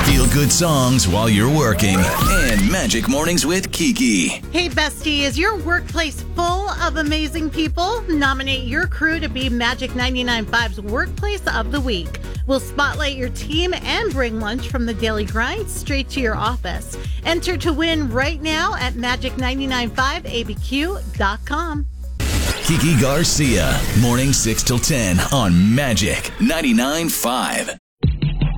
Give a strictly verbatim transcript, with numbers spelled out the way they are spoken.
Feel good songs while you're working. And Magic Mornings with Kiki. Hey, bestie, is your workplace full of amazing people? Nominate your crew to be Magic ninety-nine point five's Workplace of the Week. We'll spotlight your team and bring lunch from the daily grind straight to your office. Enter to win right now at magic ninety-nine point five a b q dot com. Kiki Garcia, morning six till ten on Magic ninety-nine point five.